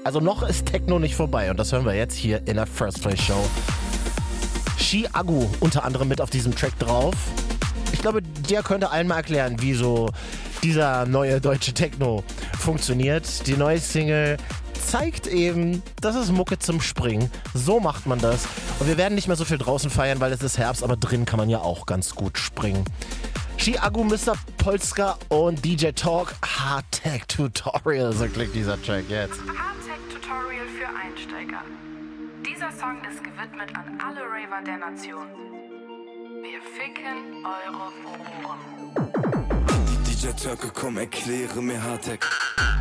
Also noch ist Techno nicht vorbei und das hören wir jetzt hier in der First Place Show. Chiago unter anderem mit auf diesem Track drauf. Ich glaube, der könnte allen mal erklären, wie so dieser neue deutsche Techno funktioniert. Die neue Single zeigt eben, das ist Mucke zum Springen. So macht man das. Und wir werden nicht mehr so viel draußen feiern, weil es ist Herbst, aber drin kann man ja auch ganz gut springen. Chiago, Mr. Polska und DJ Talk. Hardtech Tutorial, so klingt dieser Track jetzt. Hardtech Tutorial für Einsteiger. Dieser Song ist gewidmet an alle Raver der Nation. Wir ficken eure Ohren. DJ Türke, komm, erkläre mir Hardtech.